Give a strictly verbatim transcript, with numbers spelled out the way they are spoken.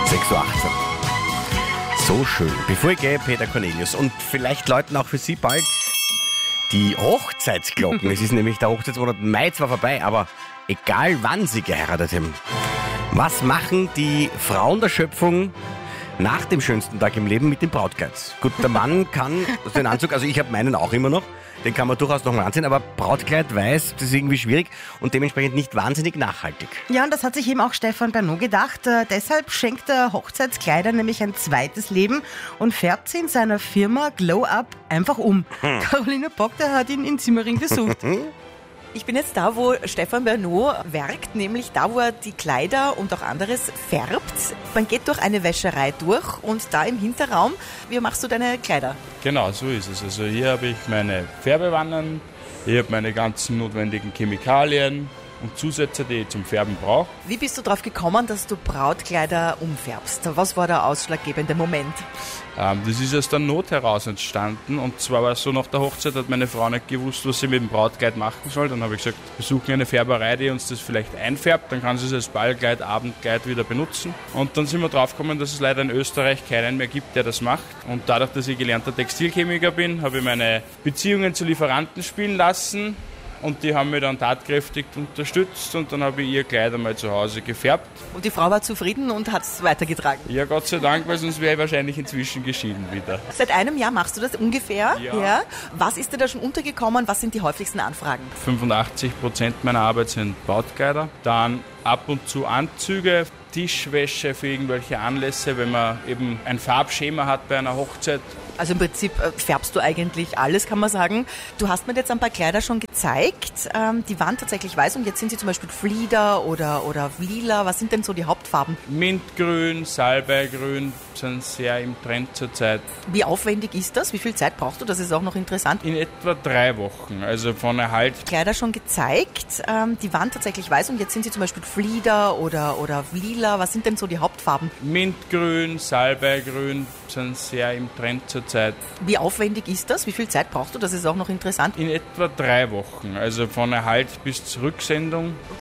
sechs Uhr achtzehn. So schön. Bevor ich gehe, Peter Cornelius. Und vielleicht läuten auch für Sie bald die Hochzeitsglocken. Es ist nämlich der Hochzeitsmonat Mai zwar vorbei, aber egal wann Sie geheiratet haben. Was machen die Frauen der Schöpfung nach dem schönsten Tag im Leben mit dem Brautkleid? Gut, der Mann kann den Anzug, also ich habe meinen auch immer noch, den kann man durchaus noch mal anziehen, aber Brautkleid weiß, das ist irgendwie schwierig und dementsprechend nicht wahnsinnig nachhaltig. Ja, und das hat sich eben auch Stefan Bernot gedacht. Äh, deshalb schenkt er Hochzeitskleider nämlich ein zweites Leben und färbt sie in seiner Firma Glow Up einfach um. Hm. Caroline Bock, der hat ihn in Simmering besucht. Ich bin jetzt da, wo Stefan Bernot werkt, nämlich da, wo er die Kleider und auch anderes färbt. Man geht durch eine Wäscherei durch und da im Hinterraum, wie machst du deine Kleider? Genau, so ist es. Also hier habe ich meine Färbewannen, hier habe ich meine ganzen notwendigen Chemikalien und Zusätze, die ich zum Färben brauche. Wie bist du darauf gekommen, dass du Brautkleider umfärbst? Was war der ausschlaggebende Moment? Ähm, das ist aus der Not heraus entstanden und zwar war es so, nach der Hochzeit hat meine Frau nicht gewusst, was sie mit dem Brautkleid machen soll. Dann habe ich gesagt, wir suchen eine Färberei, die uns das vielleicht einfärbt, dann kann sie es als Ballkleid, Abendkleid wieder benutzen. Und dann sind wir drauf gekommen, dass es leider in Österreich keinen mehr gibt, der das macht. Und dadurch, dass ich gelernter Textilchemiker bin, habe ich meine Beziehungen zu Lieferanten spielen lassen. Und die haben mich dann tatkräftig unterstützt und dann habe ich ihr Kleid einmal zu Hause gefärbt. Und die Frau war zufrieden und hat es weitergetragen? Ja, Gott sei Dank, weil sonst wäre ich wahrscheinlich inzwischen geschieden wieder. Seit einem Jahr machst du das ungefähr? Ja. ja. Was ist dir da schon untergekommen? Was sind die häufigsten Anfragen? fünfundachtzig Prozent meiner Arbeit sind Brautkleider. Dann ab und zu Anzüge, Tischwäsche für irgendwelche Anlässe, wenn man eben ein Farbschema hat bei einer Hochzeit. Also im Prinzip färbst du eigentlich alles, kann man sagen. Du hast mir jetzt ein paar Kleider schon gezeigt. Ähm, die waren tatsächlich weiß und jetzt sind sie zum Beispiel Flieder oder, oder lila. Was sind denn so die Hauptfarben? Mintgrün, Salbeigrün sind sehr im Trend zurzeit. Wie aufwendig ist das? Wie viel Zeit brauchst du? Das ist auch noch interessant. In etwa drei Wochen, also von Erhalt. Kleider schon gezeigt. Ähm, die waren tatsächlich weiß und jetzt sind sie zum Beispiel Flieder oder, oder lila. Was sind denn so die Hauptfarben? Mintgrün, Salbeigrün sind sehr im Trend zurzeit. Wie aufwendig ist das? Wie viel Zeit brauchst du? Das ist auch noch interessant. In etwa drei Wochen, also von Erhalt bis zur Rücksendung.